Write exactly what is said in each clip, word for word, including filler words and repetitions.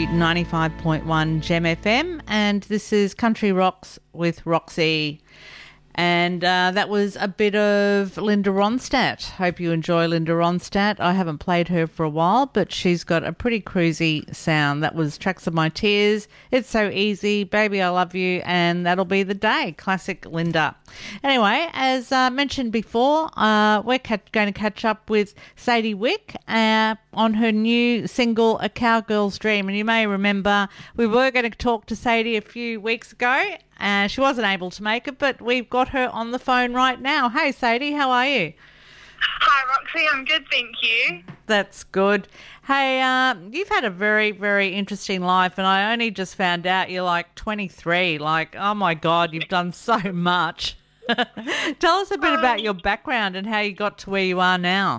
ninety-five point one Gem F M, and this is Country Rocks with Roxy. And uh, that was a bit of Linda Ronstadt. Hope you enjoy Linda Ronstadt. I haven't played her for a while, but she's got a pretty cruisy sound. That was Tracks of My Tears, It's So Easy, Baby I Love You, and That'll Be the Day. Classic Linda. Anyway, as uh, mentioned before, uh, we're ca- going to catch up with Sadie Wick uh, on her new single, A Cowgirl's Dream. And you may remember we were going to talk to Sadie a few weeks ago. Uh, she wasn't able to make it, but we've got her on the phone right now. Hey, Sadie, how are you? Hi, Roxy. I'm good, thank you. That's good. Hey, uh, you've had a very, very interesting life, and I only just found out you're like twenty-three. Like, oh, my God, you've done so much. Tell us a bit um, about your background and how you got to where you are now.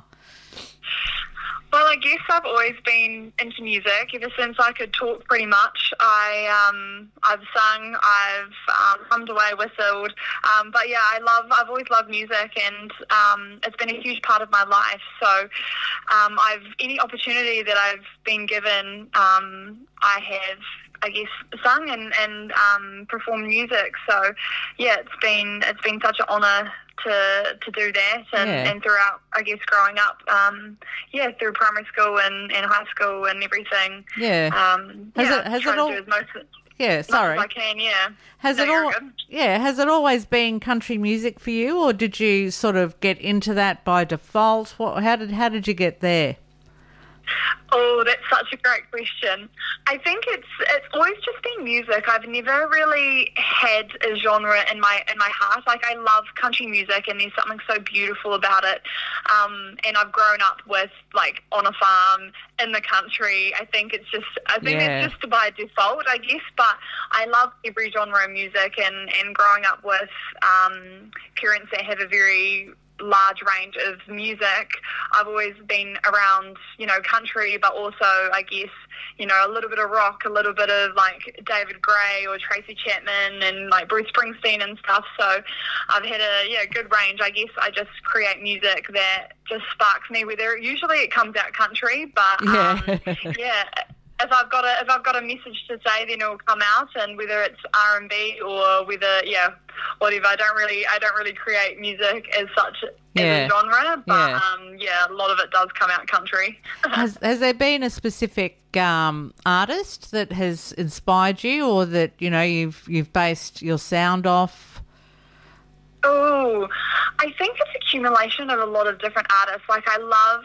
Well, I guess I've always been into music ever since I could talk pretty much. I, um, I've sung, I've um, hummed away, whistled. Um, but, yeah, I love, I've always loved music, and um, it's been a huge part of my life. So um, I've any opportunity that I've been given, um, I have, I guess, sung and, and um, performed music. So, yeah, it's been it's been such an honour to to do that, and, yeah. and throughout, I guess, growing up, um, yeah, through primary school and, and high school and everything. Yeah. Um, has yeah, it, has try it to all... do as most, yeah, sorry. As I can, yeah. Has no, it all... good. Yeah, has it always been country music for you, or did you sort of get into that by default? What, how did how did you get there? Oh, that's such a great question. I think it's it's always just been music. I've never really had a genre in my in my heart. Like, I love country music, and there's something so beautiful about it. Um, and I've grown up with, like, on a farm in the country. I think it's just I think yeah. it's just by default, I guess. But I love every genre of music, and, and growing up with um, parents that have a very large range of music, I've always been around, you know, country, but also, I guess, you know, a little bit of rock, a little bit of, like, David Gray or Tracy Chapman and, like, Bruce Springsteen and stuff. So I've had a, yeah, good range. I guess I just create music that just sparks me, whether usually it comes out country, but, um, yeah. yeah, if I've got a if I've got a message to say, then it'll come out, and whether it's R and B or whether yeah, whatever. I don't really I don't really create music as such yeah. as a genre, but yeah. um, yeah, a lot of it does come out country. has has there been a specific um, artist that has inspired you, or that you know you've you've based your sound off? Oh, I think it's accumulation of a lot of different artists. Like, I love.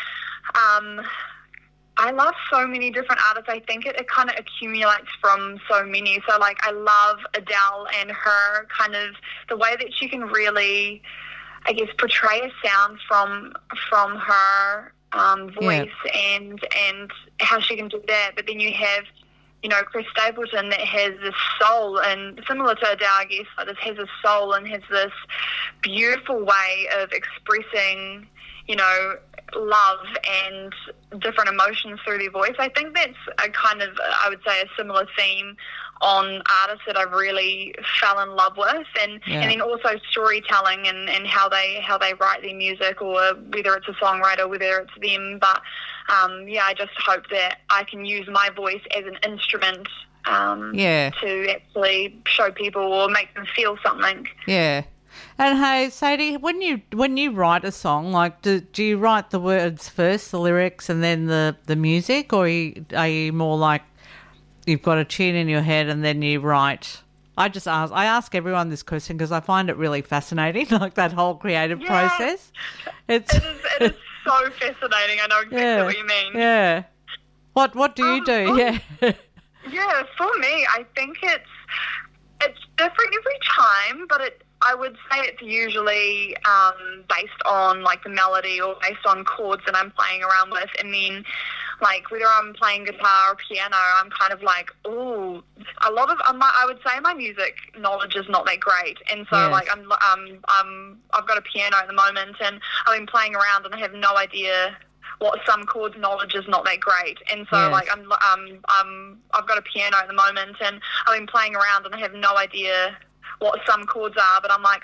Um, I love so many different artists. I think it, it kind of accumulates from so many. So, like, I love Adele and her kind of the way that she can really, I guess, portray a sound from from her um, voice yeah. and and how she can do that. But then you have, you know, Chris Stapleton that has this soul, and similar to Adele, I guess, like, this has a soul and has this beautiful way of expressing, you know, love and different emotions through their voice. I think that's a kind of, I would say, a similar theme on artists that I've really fell in love with, and, yeah. and then also storytelling and, and how they how they write their music, or whether it's a songwriter, whether it's them. But um, yeah, I just hope that I can use my voice as an instrument um, yeah. to actually show people or make them feel something. Yeah. And hey, Sadie, when you when you write a song, like, do, do you write the words first, the lyrics, and then the, the music, or are you, are you more like you've got a tune in your head and then you write? I just ask I ask everyone this question because I find it really fascinating, like that whole creative yeah. process. It's it is it is so fascinating. I know exactly yeah, what you mean. Yeah. What what do you um, do? Um, yeah. Yeah, for me, I think it's it's different every time, but it. I would say it's usually um, based on, like, the melody or based on chords that I'm playing around with. And then, like, whether I'm playing guitar or piano, I'm kind of like, ooh, a lot of, um, I would say my music knowledge is not that great. And so, yes. like, I'm, um, um, I've got a piano at the moment, and I've been playing around and I have no idea what some chords knowledge is not that great. And so, yes. like, I'm, um, um, I've got a piano at the moment, and I've been playing around and I have no idea what some chords are, but I'm like,